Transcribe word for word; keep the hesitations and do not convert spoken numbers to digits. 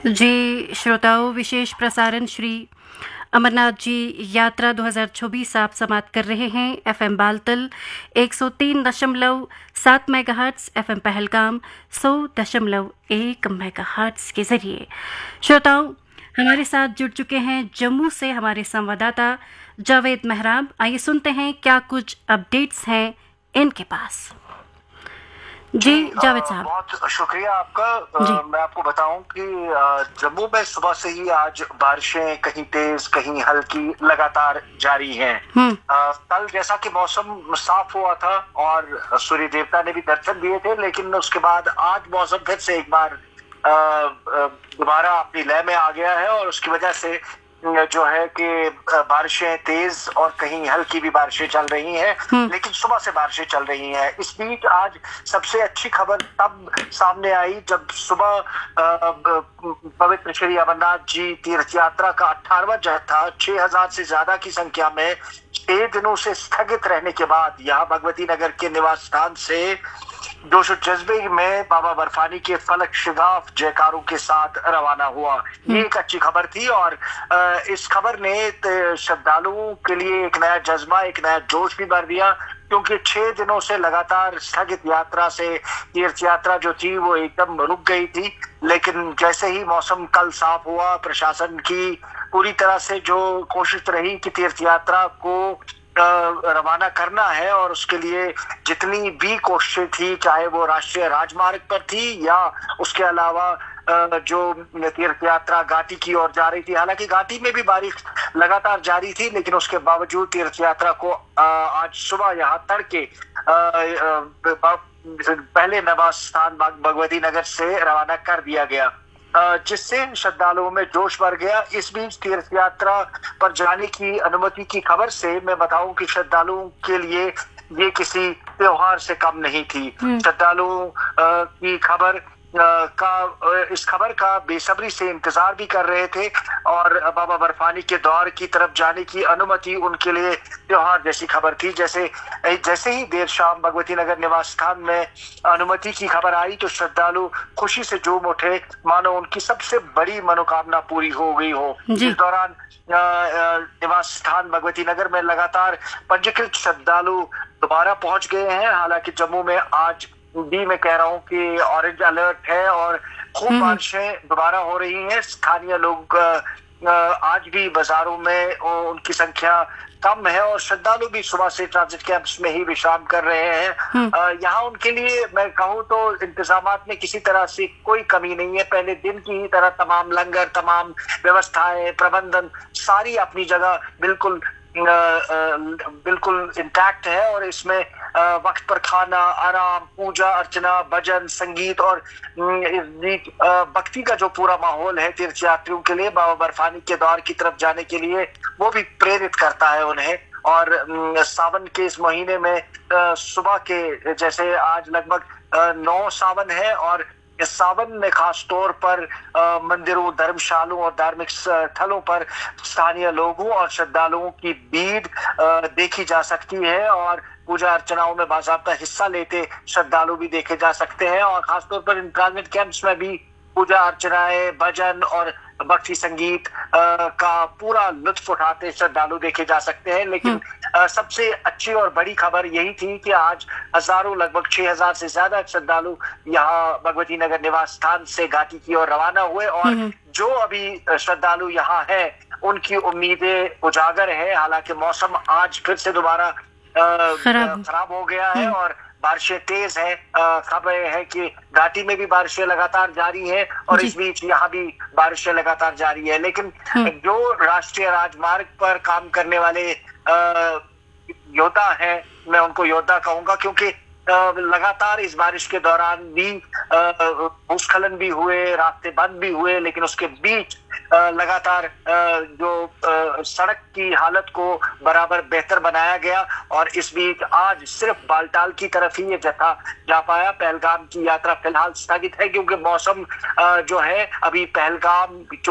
जी श्रोताओं, विशेष प्रसारण श्री अमरनाथ जी यात्रा दो हज़ार चौबीस आप समाप्त कर रहे हैं। एफएम बालतल एक सौ तीन दशमलव सात मेगाहर्ट्ज़, एफएम पहलगाम सौ दशमलव एक मेगाहर्ट्ज़ के जरिए। श्रोताओं, हमारे साथ जुड़ चुके हैं जम्मू से हमारे संवाददाता जावेद मेहराब। आइए सुनते हैं क्या कुछ अपडेट्स हैं इनके पास। जी जावेद साहब, बहुत शुक्रिया आपका। मैं आपको बताऊं कि जम्मू में सुबह से ही आज बारिशें कहीं तेज कहीं हल्की लगातार जारी हैं। कल जैसा कि मौसम साफ हुआ था और सूर्य देवता ने भी दर्शन दिए थे, लेकिन उसके बाद आज मौसम फिर से एक बार दोबारा अपनी लय में आ गया है और उसकी वजह से जो है कि बारिशें तेज और कहीं हल्की भी बारिशें चल रही हैं, लेकिन सुबह से बारिशें चल रही हैं। इस बीच आज सबसे अच्छी खबर तब सामने आई जब सुबह पवित्र श्री अमरनाथ जी तीर्थ यात्रा का अठारहवां जत्था छह हजार से ज्यादा की संख्या में छह दिनों से स्थगित रहने के बाद यहाँ भगवती नगर के निवास स्थान से जोश जज्बे में बाबा बर्फानी के फलक शिगाफ जयकारों के साथ रवाना हुआ। ये एक अच्छी खबर थी और इस खबर ने श्रद्धालुओं के लिए एक नया जज्बा, एक नया जोश भी भर दिया, क्योंकि छह दिनों से लगातार स्थगित यात्रा से तीर्थ यात्रा जो थी वो एकदम रुक गई थी। लेकिन जैसे ही मौसम कल साफ हुआ, प्रशासन की पूरी तरह से जो कोशिश रही कि तीर्थ यात्रा को रवाना करना है और उसके लिए जितनी भी कोशिशें थी, चाहे वो राष्ट्रीय राजमार्ग पर थी या उसके अलावा जो तीर्थ यात्रा घाटी की ओर जा रही थी। हालांकि घाटी में भी बारिश लगातार जारी थी, लेकिन उसके बावजूद तीर्थ यात्रा को आज सुबह यहाँ तड़के पहले निवास स्थान भगवती नगर से रवाना कर दिया गया, जिससे श्रद्धालुओं में जोश बढ़ गया। इस बीच तीर्थ यात्रा पर जाने की अनुमति की खबर से मैं बताऊं कि श्रद्धालुओं के लिए ये किसी त्योहार से कम नहीं थी। श्रद्धालुओं की खबर का इस खबर का बेसब्री से इंतजार भी कर रहे थे और बाबा बर्फानी के दौर की तरफ जाने की अनुमति उनके लिए त्योहार जैसी खबर थी। जैसे जैसे ही देर शाम भगवती नगर निवास स्थान में अनुमति की खबर आई तो श्रद्धालु खुशी से झूम उठे, मानो उनकी सबसे बड़ी मनोकामना पूरी हो गई हो। इस दौरान निवास स्थान भगवती नगर में लगातार पंजीकृत श्रद्धालु दोबारा पहुंच गए हैं। हालांकि जम्मू में आज भी मैं कह रहा हूँ कि ऑरेंज अलर्ट है और खूब बारिशें दोबारा हो रही हैं। स्थानीय लोग आज भी बाजारों में उनकी संख्या कम है और श्रद्धालु भी सुबह से ट्रांजिट कैंप्स में ही विश्राम कर रहे हैं। यहाँ उनके लिए मैं कहूँ तो इंतजामात में किसी तरह से कोई कमी नहीं है। पहले दिन की ही तरह तमाम लंगर, तमाम व्यवस्थाएं, प्रबंधन सारी अपनी जगह बिल्कुल बिल्कुल इंटैक्ट है और इसमें वक्त पर खाना, आराम, पूजा अर्चना, भजन, संगीत और भक्ति का जो पूरा माहौल है तीर्थ यात्रियों के लिए बाबा बर्फानी के दौर की तरफ जाने के लिए वो भी प्रेरित करता है उन्हें। और सावन के इस महीने में सुबह के जैसे आज लगभग नौ सावन है और इस सावन में खास तौर पर मंदिरों, धर्मशालाओं और धार्मिक स्थलों पर स्थानीय लोगों और श्रद्धालुओं की भीड़ देखी जा सकती है और पूजा अर्चनाओं में बाकायदा हिस्सा लेते श्रद्धालु भी देखे जा सकते हैं। और खासतौर पर इन ट्रांजिट कैंप्स में भी पूजा अर्चनाएं, भजन और भक्ति संगीत का पूरा लुत्फ उठाते श्रद्धालु देखे जा सकते हैं। लेकिन सबसे अच्छी और बड़ी खबर यही थी कि आज हजारों, लगभग छह हजार से ज्यादा श्रद्धालु यहाँ भगवती नगर निवास स्थान से घाटी की ओर रवाना हुए और जो अभी श्रद्धालु यहाँ है उनकी उम्मीदें उजागर है। हालांकि मौसम आज फिर से दोबारा खराब हो गया है और बारिशें तेज है। खबर है कि घाटी में भी बारिशें लगातार जारी है और इस बीच यहाँ भी बारिशें लगातार जारी है। लेकिन जो राष्ट्रीय राजमार्ग पर काम करने वाले योद्धा हैं, मैं उनको योद्धा कहूंगा क्योंकि लगातार इस बारिश के दौरान भी भूस्खलन भी हुए, रास्ते बंद भी हुए, लेकिन उसके बीच लगातार जो सड़क की हालत को बराबर बेहतर बनाया गया और इस बीच आज सिर्फ बालटाल की तरफ ही ये जत्था जा पाया। पहलगाम की यात्रा फिलहाल स्थगित है क्योंकि मौसम जो है अभी पहलगाम